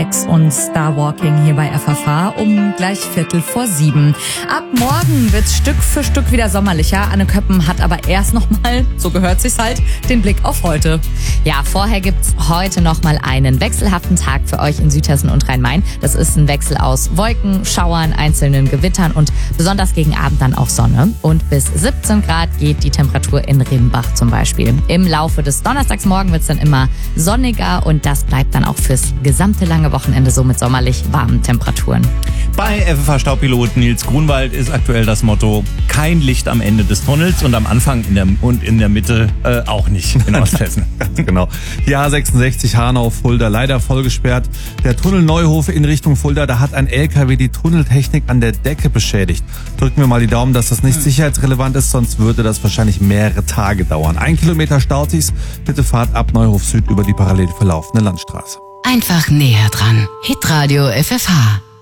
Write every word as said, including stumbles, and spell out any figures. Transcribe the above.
sechs und Starwalking hier bei F F H um gleich Viertel vor sieben. Ab morgen wird's Stück für Stück wieder sommerlicher. Anne Köppen hat aber erst nochmal, so gehört sich's halt, den Blick auf heute. Ja, vorher gibt's heute nochmal einen wechselhaften Tag für euch in Südhessen und Rhein-Main. Das ist ein Wechsel aus Wolken, Schauern, einzelnen Gewittern und besonders gegen Abend dann auch Sonne. Und bis siebzehn Grad geht die Temperatur in Rimbach zum Beispiel. Im Laufe des Donnerstagsmorgen wird's dann immer sonniger und das bleibt dann auch fürs gesamte lange Wochenende so mit sommerlich warmen Temperaturen. Bei F F H-Staubpilot Nils Grunwald ist aktuell das Motto: kein Licht am Ende des Tunnels und am Anfang in der, und in der Mitte äh, auch nicht in Osthessen. Ganz genau. Die A sechsundsechzig Hanau-Fulda leider voll gesperrt. Der Tunnel Neuhof in Richtung Fulda, da hat ein L K W die Tunneltechnik an der Decke beschädigt. Drücken wir mal die Daumen, dass das nicht sicherheitsrelevant ist, sonst würde das wahrscheinlich mehrere Tage dauern. Ein Kilometer staut sich's. Bitte fahrt ab Neuhof Süd über die parallel verlaufende Landstraße. Einfach näher dran. Hitradio F F H.